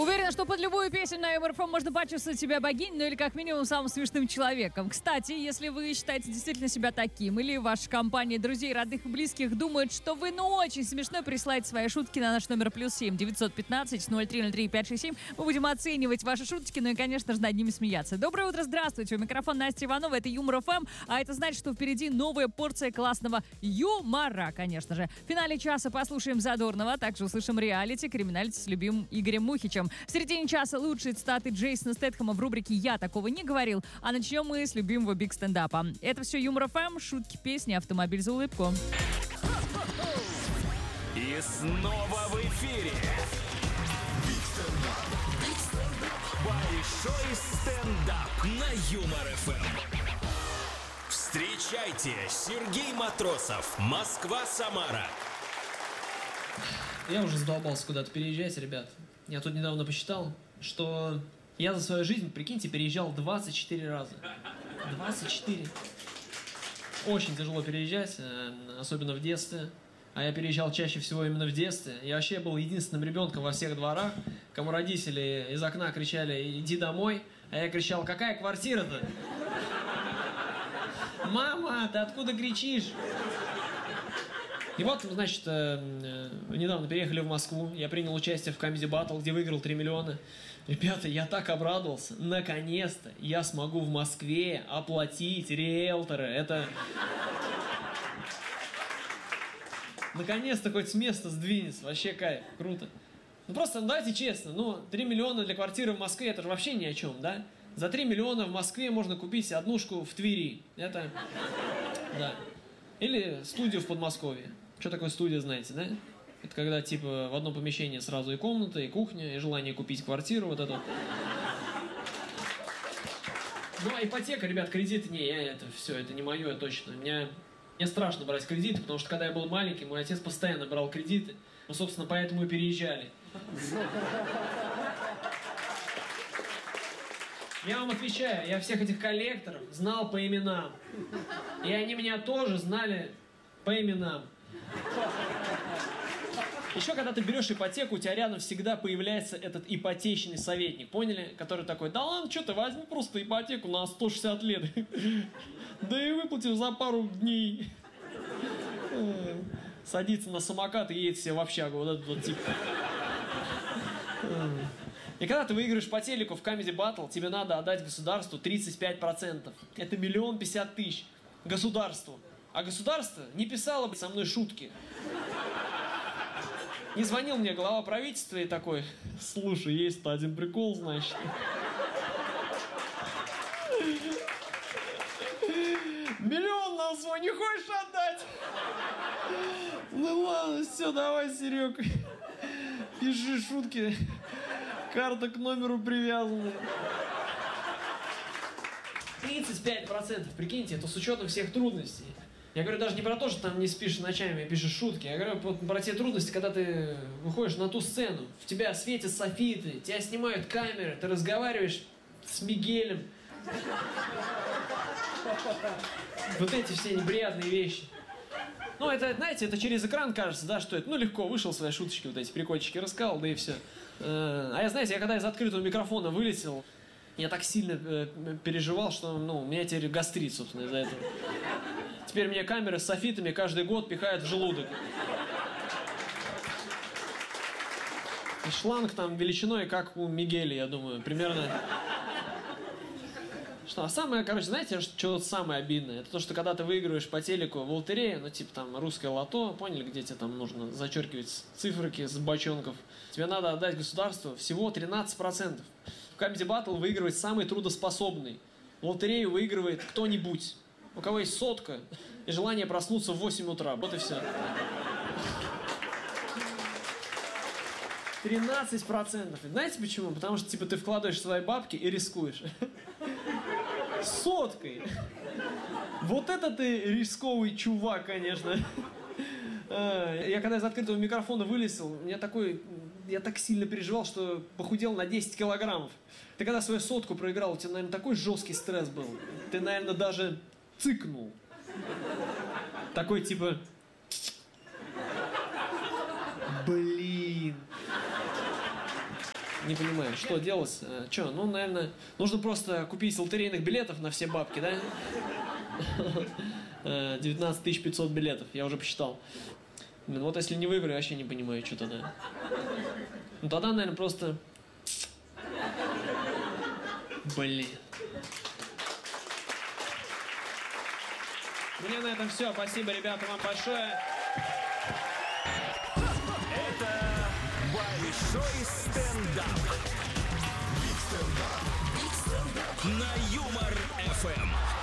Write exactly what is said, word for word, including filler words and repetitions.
Уверена, что под любую песню на Юмор эф эм можно почувствовать себя богиней, ну или как минимум самым смешным человеком. Кстати, если вы считаете действительно себя таким, или ваша компания друзей, родных и близких думают, что вы ну очень смешной, присылайте свои шутки на наш номер плюс семь девятьсот пятнадцать ноль три ноль три пять шесть семь. Мы будем оценивать ваши шуточки, ну и, конечно же, над ними смеяться. Доброе утро, здравствуйте. У микрофона Настя Иванова, это Юмор эф эм, а это значит, что впереди новая порция классного юмора, конечно же. В финале часа послушаем Задорнова, также услышим реалити, криминалити с любимым Игорем Мухичем. В середине часа лучшие цитаты Джейсона Стэтхэма в рубрике «Я такого не говорил», а начнем мы с любимого биг стендапа. Это все Юмор эф эм, шутки, песни, автомобиль за улыбку. И снова в эфире большой стендап на Юмор эф эм. Встречайте, Сергей Матросов, Москва-Самара. Я уже задолбался куда-то переезжать, ребят. Я тут недавно посчитал, что я за свою жизнь, прикиньте, переезжал двадцать четыре раза. двадцать четыре. Очень тяжело переезжать, особенно в детстве. А я переезжал чаще всего именно в детстве. Я вообще был единственным ребенком во всех дворах, кому родители из окна кричали «иди домой», а я кричал «какая квартира-то?» «Мама, ты откуда кричишь?» И вот, значит, недавно переехали в Москву, я принял участие в Comedy Battle, где выиграл три миллиона. Ребята, я так обрадовался, наконец-то я смогу в Москве оплатить риэлтора. Это... Наконец-то хоть с места сдвинется, вообще кайф, круто. Ну просто, ну, давайте честно, ну, три миллиона для квартиры в Москве, это же вообще ни о чем, да? За три миллиона в Москве можно купить однушку в Твери, это... Да. Или студию в Подмосковье. Что такое студия, знаете, да? Это когда, типа, в одном помещении сразу и комната, и кухня, и желание купить квартиру, вот это. Ну, а ипотека, ребят, кредиты, не, я это, все, это не мое, точно. Мне, мне страшно брать кредиты, потому что, когда я был маленький, мой отец постоянно брал кредиты. Ну, собственно, поэтому и переезжали. Я вам отвечаю, я всех этих коллекторов знал по именам. И они меня тоже знали по именам. Еще когда ты берешь ипотеку, у тебя рядом всегда появляется этот ипотечный советник, поняли? Который такой: да ладно, что ты, возьми просто ипотеку на сто шестьдесят лет. Да и выплатишь за пару дней. Садится на самокат и едет себе в общагу. Вот этот вот тип. И когда ты выиграешь по телеку в Comedy Battle, тебе надо отдать государству тридцать пять процентов. Это миллион пятьдесят тысяч. Государству. А государство не писало бы со мной шутки. Не звонил мне глава правительства и такой: слушай, есть-то один прикол, значит. Миллион нам свой не хочешь отдать? Ну ладно, все, давай, Серег. Пиши шутки. Карта к номеру привязана. тридцать пять процентов, прикиньте, это с учетом всех трудностей. Я говорю даже не про то, что там не спишь ночами и пишешь шутки. Я говорю про, про те трудности, когда ты выходишь на ту сцену, в тебя светят софиты, тебя снимают камеры, ты разговариваешь с Мигелем. Вот эти все неприятные вещи. Ну, это, знаете, это через экран кажется, да, что это, ну, легко, вышел свои шуточки, вот эти прикольчики рассказал, да и все. А я, знаете, я когда из открытого микрофона вылетел, я так сильно э, переживал, что, ну, у меня теперь гастрит, собственно, из-за этого. Теперь мне камеры с софитами каждый год пихают в желудок. И шланг там величиной, как у Мигеля, я думаю, примерно. Что, а самое, короче, знаете, что самое обидное? Это то, что когда ты выигрываешь по телеку в лотерею, ну, типа там русское лото, поняли, где тебе там нужно зачеркивать циферки с бочонков, тебе надо отдать государству всего тринадцать процентов. В Comedy Battle выигрывает самый трудоспособный. Лотерею выигрывает кто-нибудь. У кого есть сотка и желание проснуться в восемь утра. Вот и все. тринадцать процентов. Знаете почему? Потому что, типа, ты вкладываешь свои бабки и рискуешь. Соткой. Вот это ты рисковый чувак, конечно. Я когда из открытого микрофона вылезал, я такой, я так сильно переживал, что похудел на десять килограммов. Ты когда свою сотку проиграл, у тебя, наверное, такой жесткий стресс был. Ты, наверное, даже цыкнул. Такой типа: блин. не понимаю, что делать. А, что, ну, наверное, нужно просто купить лотерейных билетов на все бабки, да? девятнадцать тысяч пятьсот билетов, я уже посчитал. Блин, вот если не выиграю, вообще не понимаю, что тогда. Ну, тогда, наверное, просто... Блин. У меня на этом все. Спасибо, ребята, вам большое. Это большой стендап. На Юмор эф эм.